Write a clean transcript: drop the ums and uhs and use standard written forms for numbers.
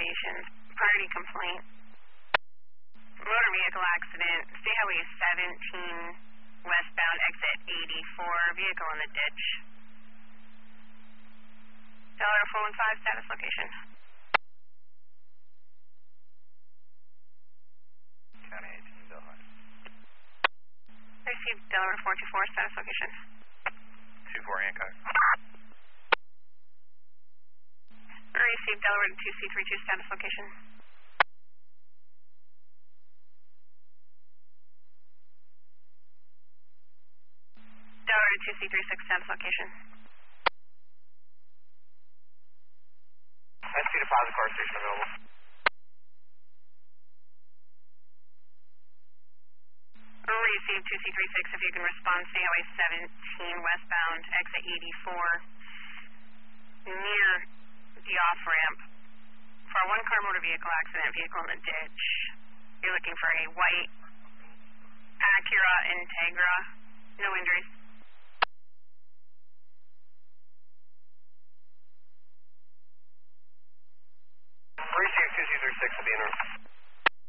locations. Priority complaint. Motor vehicle accident. State Highway 17, westbound, exit 84. Vehicle in the ditch. Delaware 415, status location. County 18, Delaware. Received Delaware 424, status location. 24 Hancock. Received Delaware 2C32, status location. Delaware 2C36, status location. SC deposit car station available. Received 2C36, if you can respond, State Highway 17, westbound, exit 84, near the off-ramp. For a one-car motor vehicle accident, vehicle in the ditch. You're looking for a white Acura Integra. No injuries. Received 2C36 will be in room.